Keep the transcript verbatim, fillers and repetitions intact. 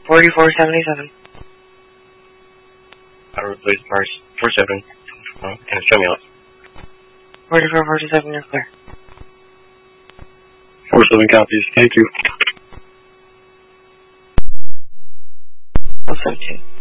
forty-four seventy-seven. I replaced Mars forty-seven uh, and show me out. forty-four forty-seven, you're clear. forty-seven copies, thank you. seventeen.